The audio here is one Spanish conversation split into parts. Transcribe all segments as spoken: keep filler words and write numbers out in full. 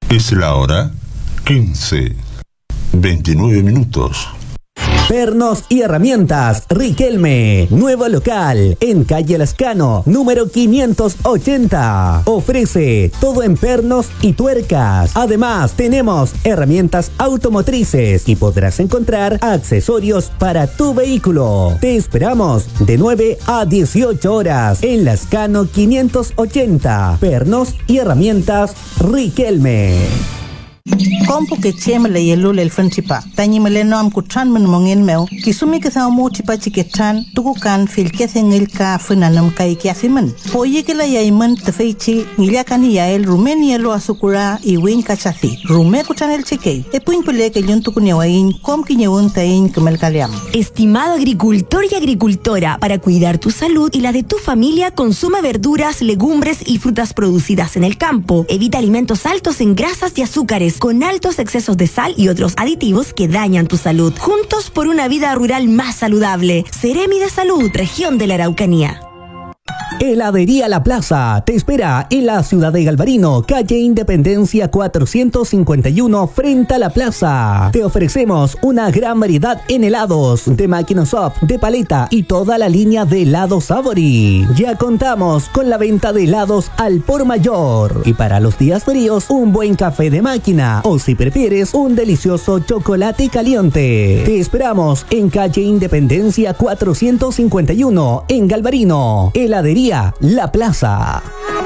Es la hora quince, veintinueve minutos. Pernos y herramientas Riquelme, nuevo local en calle Lascano, número quinientos ochenta. Ofrece todo en pernos y tuercas. Además, tenemos herramientas automotrices y podrás encontrar accesorios para tu vehículo. Te esperamos de nueve a dieciocho horas en Lascano quinientos ochenta. Pernos y herramientas Riquelme. Kompo ke chema le yelo le fanchipa tanyi mele no am kutran men mongen meu kisumi ke sa mo chipa chiketan tuku kan fil ke sengil ka funanam kai ke asimen poye ke la yaimen tfeichi ngilia kan yael rumenia lo asukura i win kachathi rume kutanel chike e puin pele ke yon tuku newain kom ki nyewon tain kemel kaliam. Estimado agricultor y agricultora, para cuidar tu salud y la de tu familia, consume verduras, legumbres y frutas producidas en el campo. Evita alimentos altos en grasas y azúcares con altos excesos de sal y otros aditivos que dañan tu salud. Juntos por una vida rural más saludable. Seremi de Salud, Región de la Araucanía. Heladería La Plaza te espera en la ciudad de Galvarino, calle Independencia cuatrocientos cincuenta y uno, frente a la plaza. Te ofrecemos una gran variedad en helados, de máquina soft, de paleta y toda la línea de helados Savory. Ya contamos con la venta de helados al por mayor. Y para los días fríos, un buen café de máquina o, si prefieres, un delicioso chocolate caliente. Te esperamos en calle Independencia cuatrocientos cincuenta y uno, en Galvarino. Heladería La Plaza.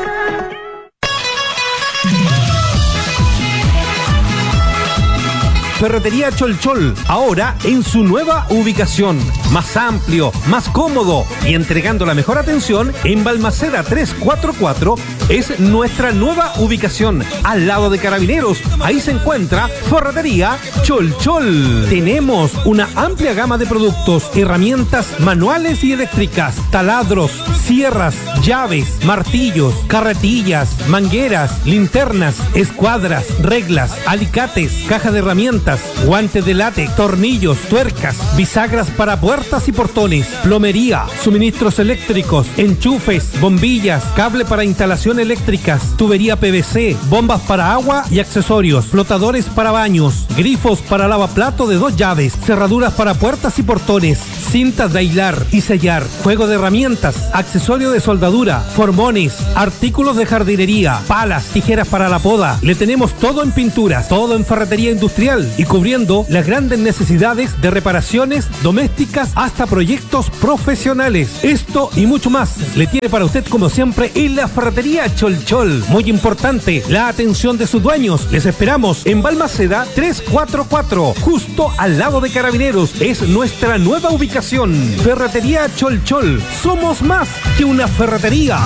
Ferretería Cholchol, ahora en su nueva ubicación. Más amplio, más cómodo y entregando la mejor atención en Balmaceda trescientos cuarenta y cuatro es nuestra nueva ubicación. Al lado de Carabineros, ahí se encuentra Ferretería Cholchol. Tenemos una amplia gama de productos, herramientas manuales y eléctricas, taladros, sierras, llaves, martillos, carretillas, mangueras, linternas, escuadras, reglas, alicates, caja de herramientas, guantes de látex, tornillos, tuercas, bisagras para puertas y portones, plomería, suministros eléctricos, enchufes, bombillas, cable para instalación eléctricas, tubería P V C, bombas para agua y accesorios, flotadores para baños, grifos para lavaplato de dos llaves, cerraduras para puertas y portones, cintas de aislar y sellar, juego de herramientas, accesorio de soldadura, formones, artículos de jardinería, palas, tijeras para la poda. Le tenemos todo en pinturas, todo en ferretería industrial y cubriendo las grandes necesidades de reparaciones domésticas hasta proyectos profesionales. Esto y mucho más le tiene para usted, como siempre, en la Ferretería Cholchol. Muy importante, la atención de sus dueños. Les esperamos en Balmaceda trescientos cuarenta y cuatro, justo al lado de Carabineros. Es nuestra nueva ubicación. Ferretería Cholchol. Somos más que una ferretería.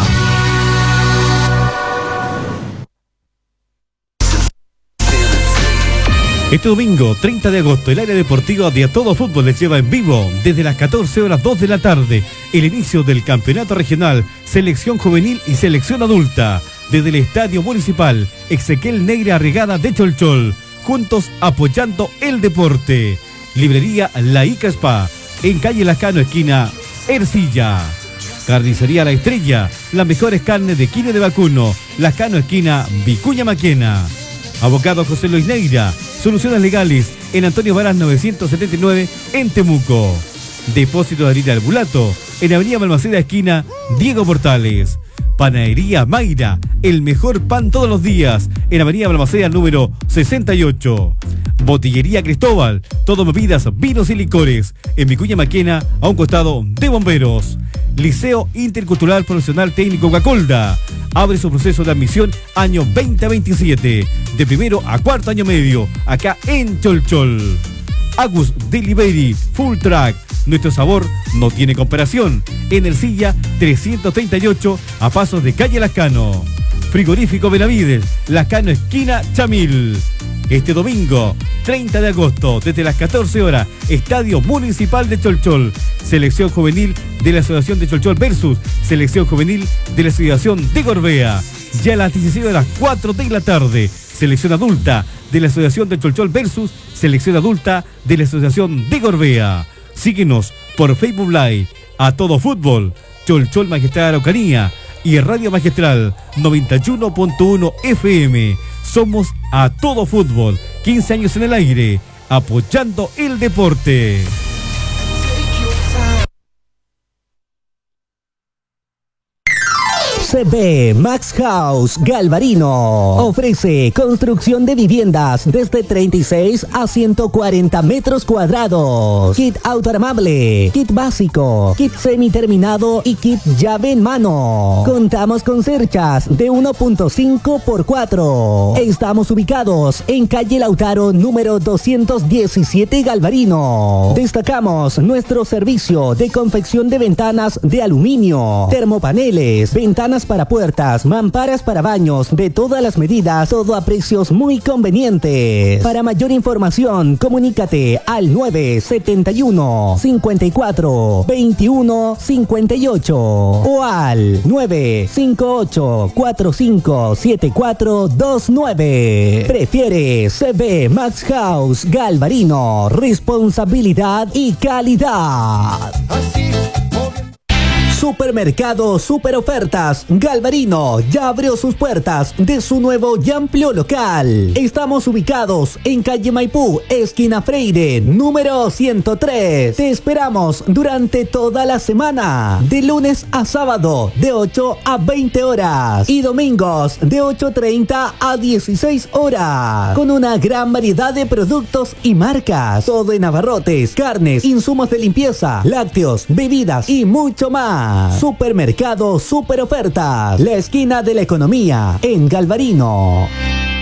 Este domingo, treinta de agosto, el área deportiva de A Todo Fútbol les lleva en vivo desde las catorce horas dos de la tarde el inicio del campeonato regional, selección juvenil y selección adulta, desde el Estadio Municipal Ezequiel Negra Arregada de Cholchol, juntos apoyando el deporte. Librería La Ica Spa, en calle Lascano, esquina Ercilla. Carnicería La Estrella, las mejores carnes de quine de vacuno, Lascano, esquina Vicuña Maquena. Abogado José Luis Neira, soluciones legales en Antonio Varas novecientos setenta y nueve en Temuco. Depósito de harina del Bulato en Avenida Balmaceda, esquina Diego Portales. Panadería Mayra, el mejor pan todos los días en Avenida Balmaceda número sesenta y ocho. Botillería Cristóbal, todo bebidas, vinos y licores en Vicuña Maquena, a un costado de Bomberos. Liceo Intercultural Profesional Técnico Guacolda abre su proceso de admisión año veinte veintisiete, de primero a cuarto año medio, acá en Cholchol. Agus Delivery Full Track, nuestro sabor no tiene comparación, en Ercilla trescientos treinta y ocho, a pasos de calle Lascano. Frigorífico Benavides, Lascano, esquina Chamil. Este domingo, treinta de agosto, desde las catorce horas, Estadio Municipal de Cholchol. Selección juvenil de la Asociación de Cholchol versus Selección juvenil de la Asociación de Gorbea. Ya a las dieciséis horas cuatro de la tarde, Selección adulta de la Asociación de Cholchol versus Selección adulta de la Asociación de Gorbea. Síguenos por Facebook Live, A Todo Fútbol, Cholchol Magistral Araucanía y Radio Magistral noventa y uno punto uno F M. Somos A Todo Fútbol, quince años en el aire, apoyando el deporte. C B Max House Galvarino ofrece construcción de viviendas desde treinta y seis a ciento cuarenta metros cuadrados. Kit autoarmable, kit básico, kit semiterminado y kit llave en mano. Contamos con cerchas de uno punto cinco por cuatro. Estamos ubicados en calle Lautaro número doscientos diecisiete Galvarino. Destacamos nuestro servicio de confección de ventanas de aluminio, termopaneles, ventanas para puertas, mamparas para baños de todas las medidas, todo a precios muy convenientes. Para mayor información, comunícate al nueve setenta y uno, cincuenta y cuatro, veintiuno cincuenta y ocho o al nueve cinco ocho, cuatro cinco siete cuatro dos nueve. Prefiere C B Max House Galvarino, responsabilidad y calidad. Supermercado Super Ofertas Galvarino ya abrió sus puertas de su nuevo y amplio local. Estamos ubicados en calle Maipú, esquina Freire, número ciento tres. Te esperamos durante toda la semana, de lunes a sábado, de ocho a veinte horas y domingos de ocho treinta a dieciséis horas, con una gran variedad de productos y marcas. Todo en abarrotes, carnes, insumos de limpieza, lácteos, bebidas y mucho más. Supermercado Super Ofertas, la esquina de la economía en Galvarino.